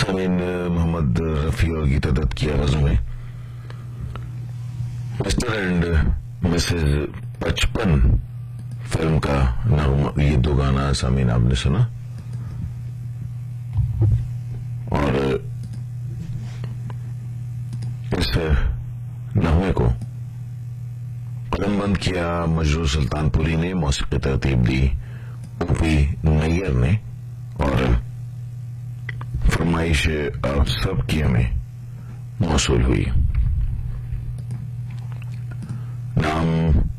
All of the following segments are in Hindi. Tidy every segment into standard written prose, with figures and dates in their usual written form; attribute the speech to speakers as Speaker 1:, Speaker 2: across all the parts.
Speaker 1: सामीन मोहम्मद रफी और गीता दत्त की आवाजों में मिस्टर एंड मिसेज 55 फिल्म का ये दो गाना सामीन आपने सुना और इस नगमे को कलमबंद किया मजरूर सुल्तानपुरी ने, मौसीकी तरतीब दी ओपी नैयर ने और फरमाइश आप सब की हमें मौसूल हुई। नाम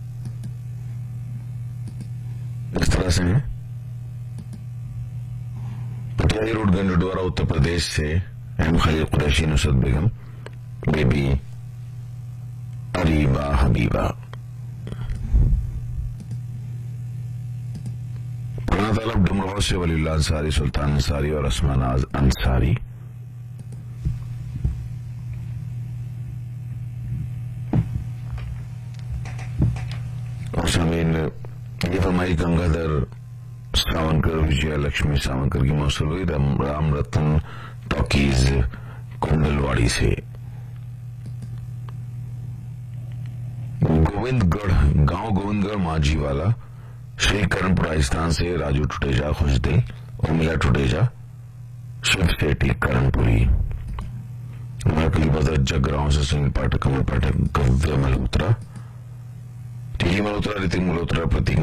Speaker 1: इस तरह से है, पटियाला रोड गंजडोरा उत्तर प्रदेश से एम खलील कुरैशी नुसरत बेगम बेबी अरीबा हबीबा। पुराना तालब डुमराव से वलीउल्लाह अंसारी, सुल्तान अंसारी और असमानाज अंसारी। और सामीन ये फरमाई गंगाधर सावंकर, विजया लक्ष्मी सावंकर की मौसूल हुई राम रतन टॉकीज कुंडलवाड़ी से। गोविंदगढ़ गांव गोविंदगढ़ माझीवाला श्री करणपुर राजस्थान से राजू टुटेजा खुशदिल और मिला टुटेजा शिव सेठी करणपुरी। मरकली बदर जगराव से सुनील पाठक, कमल पाठक, गव्य मल्होत्रा, टीकी मल्होत्रा, ऋतिक मल्होत्रा, प्रतीक